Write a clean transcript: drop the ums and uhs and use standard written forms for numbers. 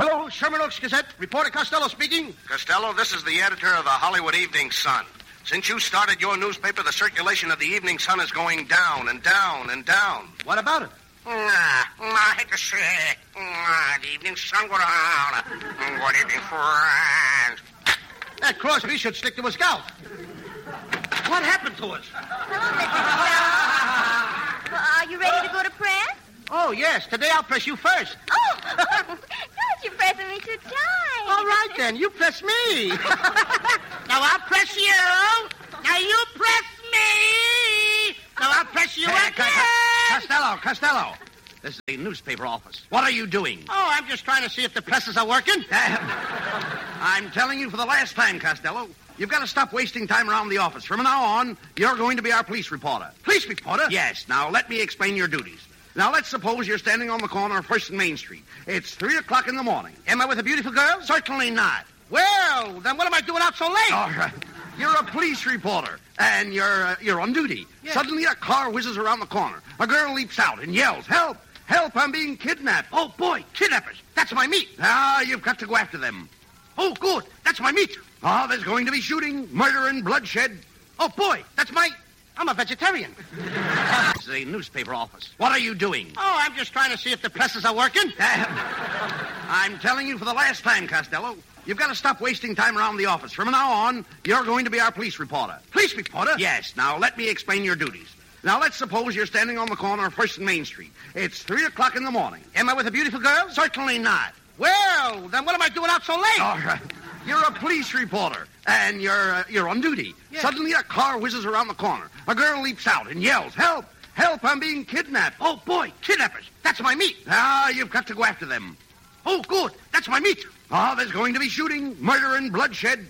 Hello, Sherman Oaks Gazette. Reporter Costello speaking. Costello, this is the editor of the Hollywood Evening Sun. Since you started your newspaper, the circulation of the Evening Sun is going down and down and down. What about it? I hate to say it. The Evening Sun go down. Good evening, friends. That Crosby should stick to his scalp. What happened to us? Well, are you ready to go to press? Oh, yes. Today I'll press you first. Oh, don't you pressing me too tight. All right, then. You press me. Now I'll press you. Now you press me. Now I'll press you again. Costello. This is the newspaper office. What are you doing? Oh, I'm just trying to see if the presses are working. I'm telling you for the last time, Costello. You've got to stop wasting time around the office. From now on, you're going to be our police reporter. Police reporter? Yes. Now, let me explain your duties. Now, let's suppose you're standing on the corner of 1st and Main Street. It's 3 o'clock in the morning. Am I with a beautiful girl? Certainly not. Well, then what am I doing out so late? All right. You're a police reporter, and you're on duty. Yeah. Suddenly, a car whizzes around the corner. A girl leaps out and yells, "Help! Help! I'm being kidnapped!" Oh, boy, kidnappers. That's my meat. You've got to go after them. Oh, good. That's my meat. There's going to be shooting, murder, and bloodshed. Oh, boy, that's my... I'm a vegetarian. This is a newspaper office. What are you doing? Oh, I'm just trying to see if the presses are working. I'm telling you for the last time, Costello. You've got to stop wasting time around the office. From now on, you're going to be our police reporter. Police reporter? Yes. Now, let me explain your duties. Now, let's suppose you're standing on the corner of 1st and Main Street. It's 3 o'clock in the morning. Am I with a beautiful girl? Certainly not. Well, then what am I doing out so late? All right. You're a police reporter, and you're on duty. Yeah. Suddenly, a car whizzes around the corner. A girl leaps out and yells, "Help! Help! I'm being kidnapped!" Oh, boy, kidnappers. That's my meat. You've got to go after them. Oh, good. That's my meat. There's going to be shooting, murder, and bloodshed.